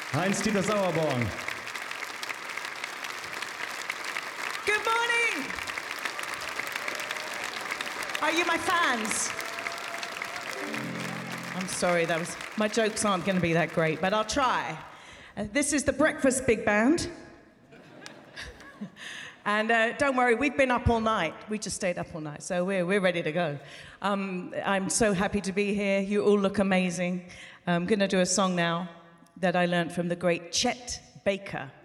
Heinz-Dieter Sauerborn. Good morning! Are you my fans? I'm sorry, my jokes aren't going to be that great, but I'll try. This is the Breakfast Big Band. And don't worry, we've been up all night. We just stayed up all night, so we're ready to go. I'm so happy to be here. You all look amazing. I'm going to do a song now that I learned from the great Chet Baker.